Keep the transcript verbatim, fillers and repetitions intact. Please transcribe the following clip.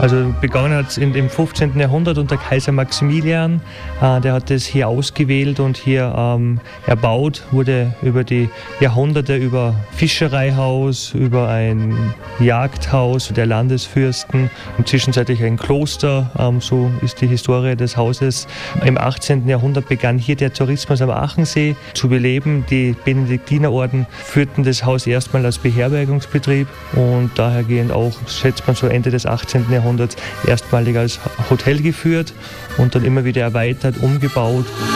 Also begonnen hat es im fünfzehnten Jahrhundert unter Kaiser Maximilian. Äh, der hat es hier ausgewählt und hier ähm, erbaut, wurde über die Jahrhunderte über Fischereihaus, über ein Jagdhaus der Landesfürsten und zwischenzeitlich ein Kloster. Ähm, so ist die Historie des Hauses. Im achtzehnten Jahrhundert begann hier der Tourismus am Achensee zu beleben. Die Benediktinerorden führten das Haus erstmal als Beherbergungsbetrieb und dahergehend auch, schätzt man so Ende des achtzehnten Jahrhunderts, erstmalig als Hotel geführt und dann immer wieder erweitert, umgebaut.